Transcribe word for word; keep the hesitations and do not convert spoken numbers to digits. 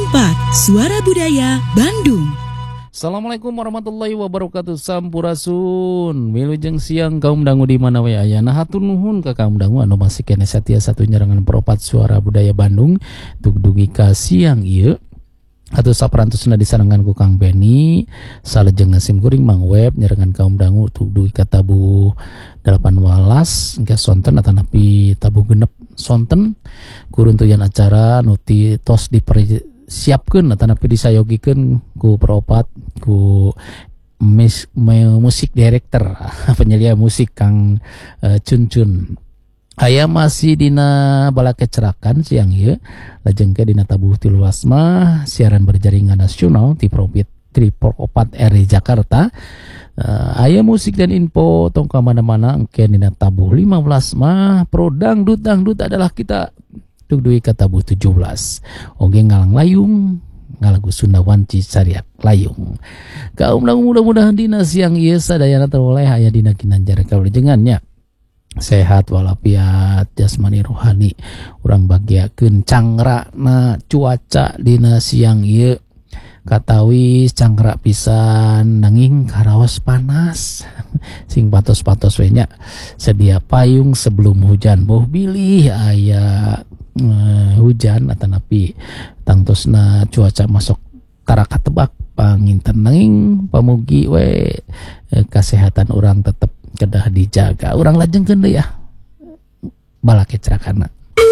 empat Suara Budaya Bandung. Assalamualaikum warahmatullahi wabarakatuh. Sampurasun wilujeng siang kaum dangu di mana we aya. Nah hatur nuhun ka kaum dangu anu masih kene satia satu nyerangan peropat Suara Budaya Bandung tug dugi ka siang ieu. Atau saperantosna disarangan ku Kang Beni salajeng ngasim kuring Mang Web nyerangan kaum dangu tug dugi ka tabu delapan belas engke sonten atanapi tabu genep sonten kuruntuyan acara nuti tos dipersiapkeun atanapi disayogikeun ku peropat ku mis, musik director penyelia musik Kang uh, Cun Cun. Aya masih dina balake cerakan siang ieu lajeng ke dina tabuh tilu asma siaran berjaringan nasional ti Profit tiga empat R Jakarta. Uh, aya musik dan info tong ka mana-mana engke dina tabuh lima belas mah pro dangdut dangdut adalah kita tug dugi ka tabuh tujuh belas. Oge ngalang layung ngalagu Sunda Wanci Cariak Layung. Kaum mudah-mudahan dina siang ieu sadayana teroleh aya dina kinanjar kawilujengannya. Sehat walafiat jasmani rohani urang bagiakeun cangrakna cuaca dina siang ieu katawis cangrak pisan nanging karaos panas sing patos-patos we nya sedia payung sebelum hujan boh bilih aya uh, hujan atanapi tangtosna cuaca masuk tara katebak panginten nanging pamugi we uh, kesehatan urang tetep kedah dijaga. Urang lajengkeun deui ya balake cerakana